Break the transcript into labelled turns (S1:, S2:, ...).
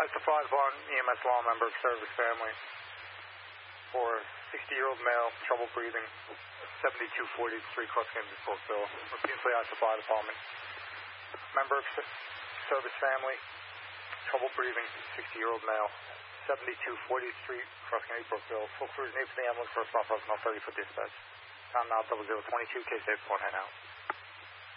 S1: Supply Vaughn, EMS law member of service family for 60-year-old male, trouble breathing, 7243 Cross Cambridge Brookville. Repeatedly, Supply Department. Member of service family, trouble breathing, 60-year-old male, 7243 Cross Cambridge Brookville. Full crews need for the ambulance for a spot personnel 30 for dispatch. Time now 0022, case 8 1 head out.